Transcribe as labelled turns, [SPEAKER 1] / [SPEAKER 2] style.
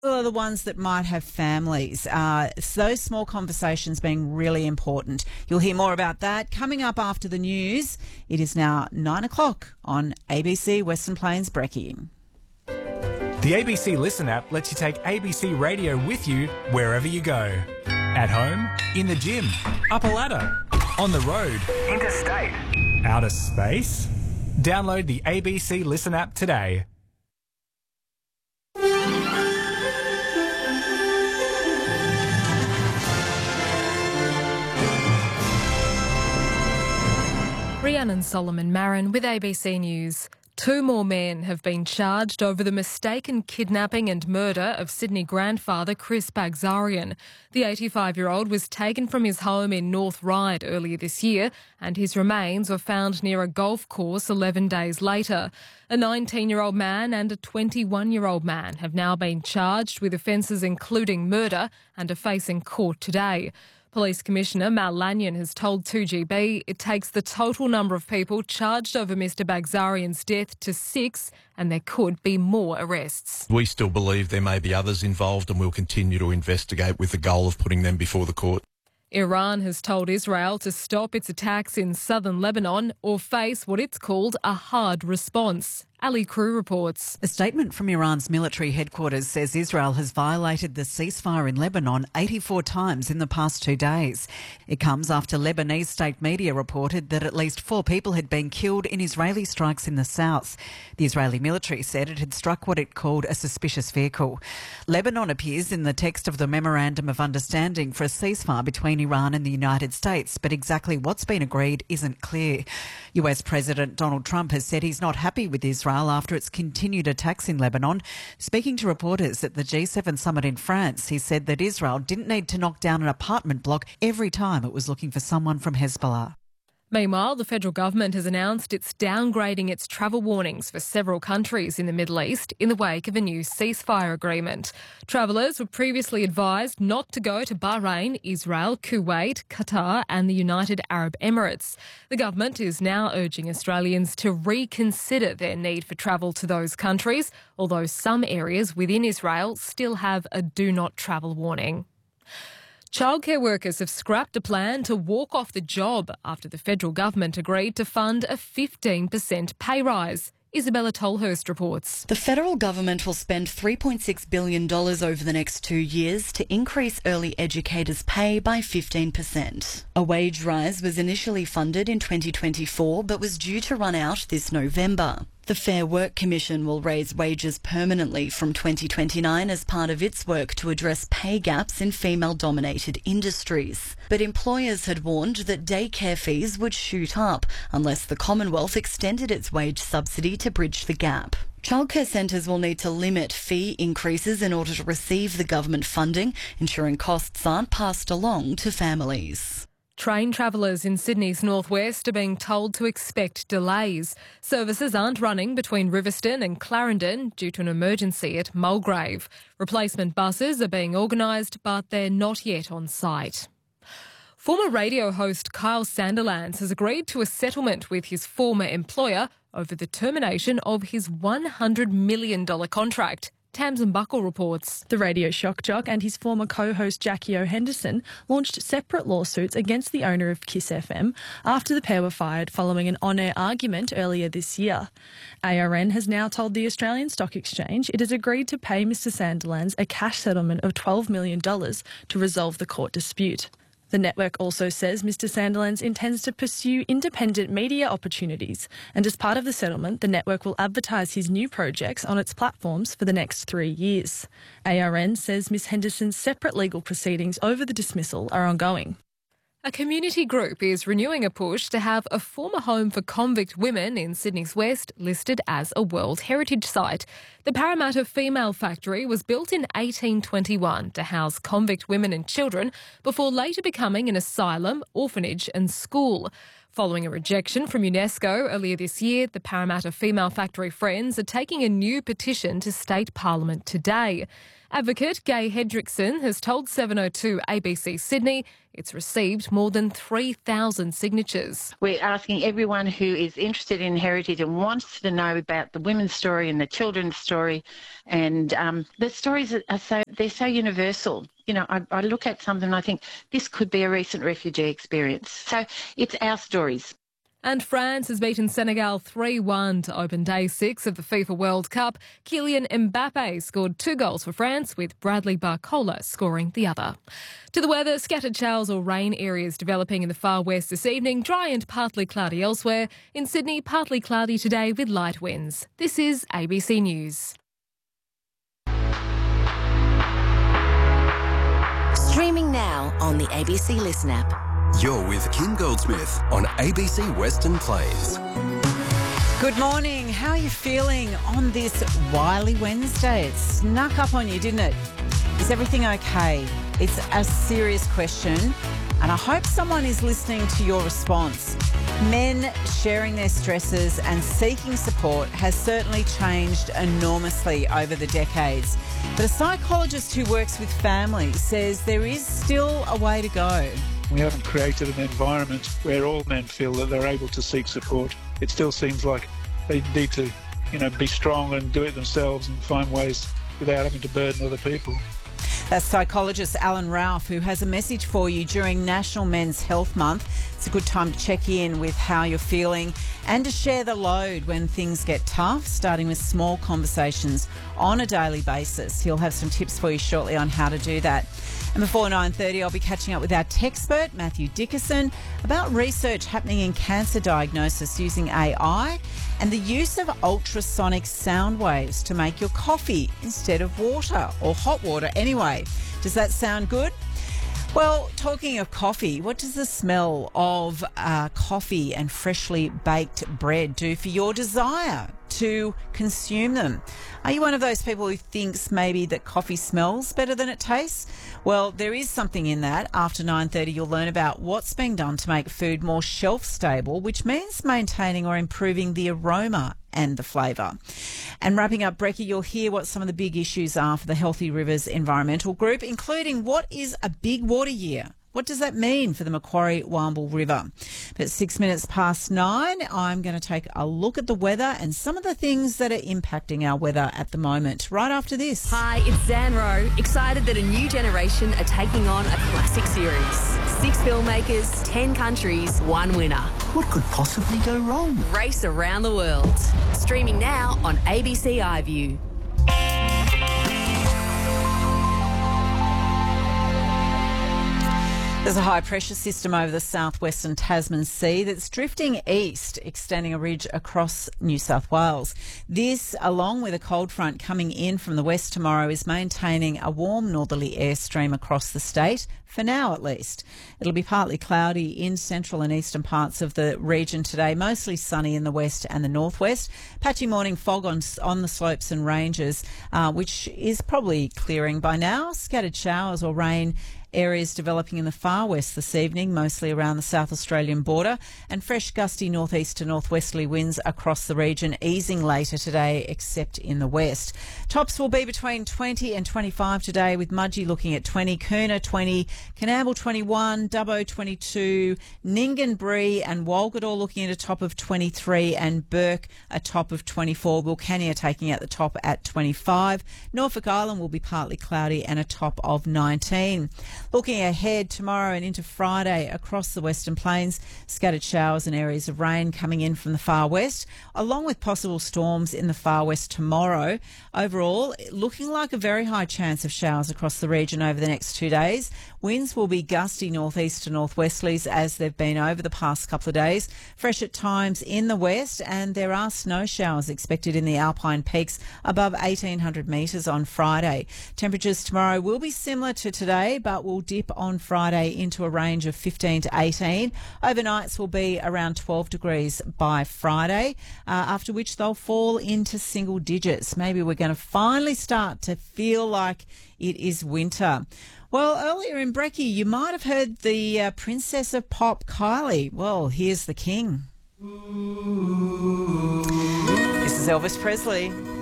[SPEAKER 1] Are the ones that might have families. It's those small conversations being really important. You'll hear more about that coming up after the news. It is now 9 o'clock on ABC Western Plains Brekkie.
[SPEAKER 2] The ABC Listen app lets you take ABC Radio with you wherever you go. At home, in the gym, up a ladder, on the road, interstate, outer space. Download the ABC Listen app today.
[SPEAKER 3] Rhiannon Solomon Marin with ABC News. 2 more men have been charged over the mistaken kidnapping and murder of Sydney grandfather Chris Bagzarian. The 85-year-old was taken from his home in North Ryde earlier this year and his remains were found near a golf course 11 days later. A 19-year-old man and a 21-year-old man have now been charged with offences including murder and are facing court today. Police Commissioner Mal Lanyon has told 2GB it takes the total number of people charged over Mr Bagzarian's death to 6 and there could be more arrests.
[SPEAKER 4] We still believe there may be others involved and we'll continue to investigate with the goal of putting them before the court.
[SPEAKER 3] Iran has told Israel to stop its attacks in southern Lebanon or face what it's called a hard response. Ali Crew reports.
[SPEAKER 1] A statement from Iran's military headquarters says Israel has violated the ceasefire in Lebanon 84 times in the past 2 days. It comes after Lebanese state media reported that at least 4 people had been killed in Israeli strikes in the south. The Israeli military said it had struck what it called a suspicious vehicle. Lebanon appears in the text of the Memorandum of Understanding for a ceasefire between Iran and the United States, but exactly what's been agreed isn't clear. US President Donald Trump has said he's not happy with Israel after its continued attacks in Lebanon. Speaking to reporters at the G7 summit in France, he said that Israel didn't need to knock down an apartment block every time it was looking for someone from Hezbollah.
[SPEAKER 3] Meanwhile, the federal government has announced it's downgrading its travel warnings for several countries in the Middle East in the wake of a new ceasefire agreement. Travellers were previously advised not to go to Bahrain, Israel, Kuwait, Qatar and the United Arab Emirates. The government is now urging Australians to reconsider their need for travel to those countries, although some areas within Israel still have a do not travel warning. Childcare workers have scrapped a plan to walk off the job after the federal government agreed to fund a 15% pay rise. Isabella Tolhurst reports.
[SPEAKER 5] The federal government will spend $3.6 billion over the next 2 years to increase early educators' pay by 15%. A wage rise was initially funded in 2024 but was due to run out this November. The Fair Work Commission will raise wages permanently from 2029 as part of its work to address pay gaps in female-dominated industries. But employers had warned that daycare fees would shoot up unless the Commonwealth extended its wage subsidy to bridge the gap. Childcare centres will need to limit fee increases in order to receive the government funding, ensuring costs aren't passed along to families.
[SPEAKER 3] Train travellers in Sydney's northwest are being told to expect delays. Services aren't running between Riverstone and Clarendon due to an emergency at Mulgrave. Replacement buses are being organised, but they're not yet on site. Former radio host Kyle Sandilands has agreed to a settlement with his former employer over the termination of his $100 million contract. Tamsin Buckle reports.
[SPEAKER 6] The radio shock jock and his former co-host Jackie O. Henderson launched separate lawsuits against the owner of Kiss FM after the pair were fired following an on-air argument earlier this year. ARN has now told the Australian Stock Exchange it has agreed to pay Mr Sandilands a cash settlement of $12 million to resolve the court dispute. The network also says Mr Sandilands intends to pursue independent media opportunities, and as part of the settlement, the network will advertise his new projects on its platforms for the next 3 years. ARN says Ms Henderson's separate legal proceedings over the dismissal are ongoing.
[SPEAKER 3] A community group is renewing a push to have a former home for convict women in Sydney's West listed as a World Heritage Site. The Parramatta Female Factory was built in 1821 to house convict women and children before later becoming an asylum, orphanage and school. Following a rejection from UNESCO earlier this year, the Parramatta Female Factory Friends are taking a new petition to State Parliament today. Advocate Gay Hendrickson has told 702 ABC Sydney it's received more than 3,000 signatures.
[SPEAKER 7] We're asking everyone who is interested in heritage and wants to know about the women's story and the children's story, and the stories they're so universal. You know, I look at something and I think this could be a recent refugee experience. So it's our stories.
[SPEAKER 3] And France has beaten Senegal 3-1 to open day 6 of the FIFA World Cup. Kylian Mbappe scored 2 goals for France, with Bradley Barcola scoring the other. To the weather, scattered showers or rain areas developing in the far west this evening, dry and partly cloudy elsewhere. In Sydney, partly cloudy today with light winds. This is ABC News.
[SPEAKER 8] Streaming now on the ABC Listen app.
[SPEAKER 9] You're with Kim Goldsmith on ABC Western Plains.
[SPEAKER 1] Good morning. How are you feeling on this wily Wednesday? It snuck up on you, didn't it? Is everything okay? It's a serious question, and I hope someone is listening to your response. Men sharing their stresses and seeking support has certainly changed enormously over the decades. But a psychologist who works with families says there is still a way to go.
[SPEAKER 10] We haven't created an environment where all men feel that they're able to seek support. It still seems like they need to, be strong and do it themselves and find ways without having to burden other people.
[SPEAKER 1] That's psychologist Alan Ralph, who has a message for you during National Men's Health Month. It's a good time to check in with how you're feeling and to share the load when things get tough, starting with small conversations on a daily basis. He'll have some tips for you shortly on how to do that. And before 9:30, I'll be catching up with our techspert, Matthew Dickerson, about research happening in cancer diagnosis using AI and the use of ultrasonic sound waves to make your coffee instead of water, or hot water anyway. Does that sound good? Well, talking of coffee, what does the smell of coffee and freshly baked bread do for your desire to consume them? Are you one of those people who thinks maybe that coffee smells better than it tastes? Well, there is something in that. After 9:30, you'll learn about what's being done to make food more shelf-stable, which means maintaining or improving the aroma and the flavour. And wrapping up, Brekkie, you'll hear what some of the big issues are for the Healthy Rivers Environmental Group, including what is a big water year. What does that mean for the Macquarie Wamble River? But 6 minutes past 9, I'm going to take a look at the weather and some of the things that are impacting our weather at the moment. Right after this.
[SPEAKER 8] Hi, it's Zan Rowe. Excited that a new generation are taking on a classic series. 6 filmmakers, 10 countries, 1 winner.
[SPEAKER 11] What could possibly go wrong?
[SPEAKER 8] Race around the world. Streaming now on ABC iView.
[SPEAKER 1] There's a high-pressure system over the southwestern Tasman Sea that's drifting east, extending a ridge across New South Wales. This, along with a cold front coming in from the west tomorrow, is maintaining a warm northerly airstream across the state, for now at least. It'll be partly cloudy in central and eastern parts of the region today, mostly sunny in the west and the northwest. Patchy morning fog on the slopes and ranges, which is probably clearing by now. Scattered showers or rain areas developing in the far west this evening, mostly around the South Australian border, and fresh gusty northeast to northwesterly winds across the region, easing later today except in the west. Tops will be between 20 and 25 today, with Mudgee looking at 20, Coona 20, Coonamble 21, Dubbo 22, Ninganbree and Walgett all looking at a top of 23, and Burke a top of 24. Wilcannia taking out the top at 25. Norfolk Island will be partly cloudy and a top of 19. Looking ahead tomorrow and into Friday across the Western Plains, scattered showers and areas of rain coming in from the far west, along with possible storms in the far west tomorrow. Overall, looking like a very high chance of showers across the region over the next 2 days. Winds will be gusty northeast to northwesterlies as they've been over the past couple of days. Fresh at times in the west, and there are snow showers expected in the Alpine peaks above 1,800 metres on Friday. Temperatures tomorrow will be similar to today, but will dip on Friday into a range of 15 to 18. Overnights will be around 12 degrees by Friday, after which they'll fall into single digits. Maybe we're going to finally start to feel like it is winter.
[SPEAKER 12] Well, earlier in Brekkie, you might have heard the Princess of Pop, Kylie. Well, here's the King. This is Elvis Presley.